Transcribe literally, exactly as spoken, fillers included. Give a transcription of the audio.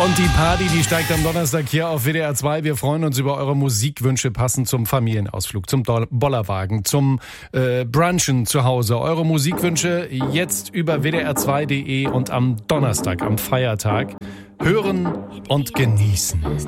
Und die Party, die steigt am Donnerstag hier auf W D R zwei. Wir freuen uns über eure Musikwünsche passend zum Familienausflug, zum Bollerwagen, zum äh, Brunchen zu Hause. Eure Musikwünsche jetzt über W D R zwei Punkt de und am Donnerstag, am Feiertag, hören und genießen.